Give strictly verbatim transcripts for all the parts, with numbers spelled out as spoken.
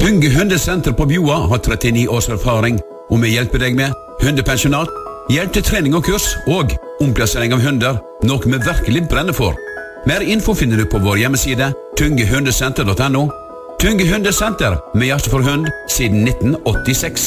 Tunge Hundesenter på Bjoa har trettini års erfaring, og vi hjelper deg med hundepensjonat, hjelp til trening og kurs, og omplassering av hunder, noe vi virkelig brenner for. Mer info finner du på vår hjemmeside, tunge hundesenter punktum no. Tunge Hundesenter, med hjerte for hund, siden nitten åttiseks.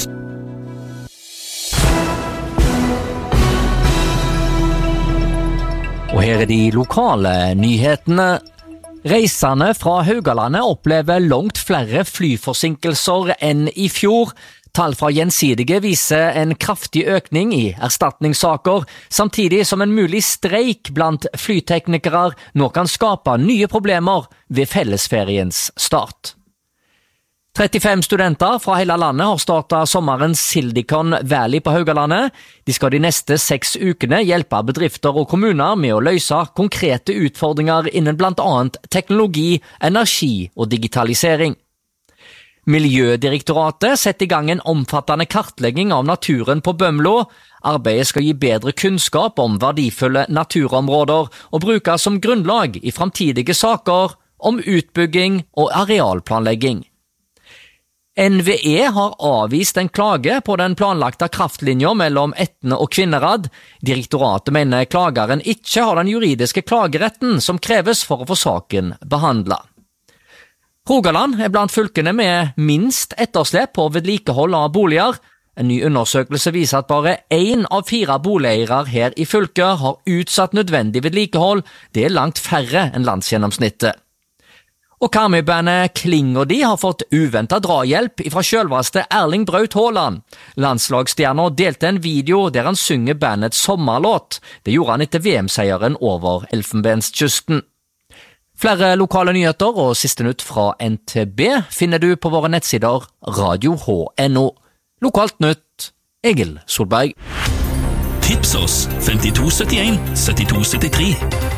Og her er de lokale nyhetene. Reisende fra Haugalandet opplever langt flere flyforsinkelser enn i fjor. Tall fra Gjensidige viser en kraftig økning i erstatningssaker, samtidig som en mulig streik blant flyteknikere nå kan skape nye problemer ved fellesferiens start. trettifem studenter fra hele landet har startet sommerens Silicon Valley på Haugalandet. De skal de neste seks ukene hjelpe bedrifter og kommuner med å løse konkrete utfordringer innen blant annet teknologi, energi og digitalisering. Miljødirektoratet setter i gang en omfattende kartlegging av naturen på Bømlo. Arbeidet skal gi bedre kunnskap om verdifulle naturområder og brukes som grunnlag i framtidige saker om utbygging og arealplanlegging. N V E har avvist en klage på den planlagte kraftlinja mellom Etne og Kvinnherad. Direktoratet mener klageren ikke har den juridiske klageretten som kreves for å få saken behandlet. Rogaland er blant fylkene med minst etterslep på vedlikehold av boliger. En ny undersøkelse viser at bare én av fire boligeiere her i fylket har utsatt nødvendig vedlikehold. Det er langt færre enn landsgjennomsnittet. Og Karmøy-bandet Kling og de har fått uventet drahjelp fra selveste Erling Braut Haaland. Landslagsstjerner delte en video der han synger bandets sommerlåt. Det gjorde han etter V M-seieren over Elfenbenskysten. Flere lokale nyheter og siste nytt fra N T B finner du på våre nettsider radio punktum no. Lokalt nytt, Egil Solberg. Tips oss femtito syttien syttito syttitre.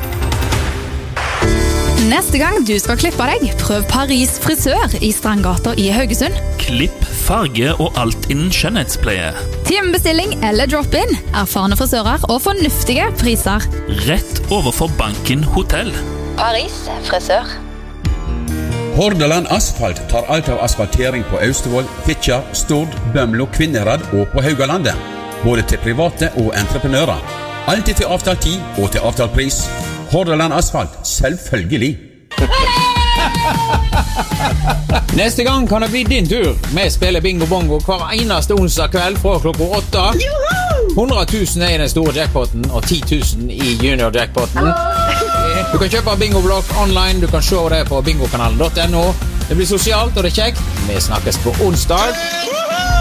Neste gang du skal klippe deg, prøv Paris frisør i Strandgata i Haugesund. Klipp, farge og alt innen skjønnhetspleie. Timebestilling eller drop-in, erfarne frisører og fornuftige priser. Rett overfor Banken Hotell. Paris frisør. Hordaland Asfalt tar alt av asfaltering på Austevoll, Fitjar, Stord, Bømlo, Kvinnherad og på Haugalandet. Både til private og entreprenører. Alltid til avtalt tid og til avtalt pris. Hordaland Asfalt, selvfølgelig. Neste gang kan det bli din tur. Vi spiller bingo bongo hver eneste onsdag kveld fra klokka åtte. hundre tusen er i den store jackpotten og ti tusen i junior jackpotten. Du kan kjøpe bingoblokk online, du kan se det på bingokanalen punktum no. Det blir sosialt og det er kjekt. Vi snakkes på onsdag.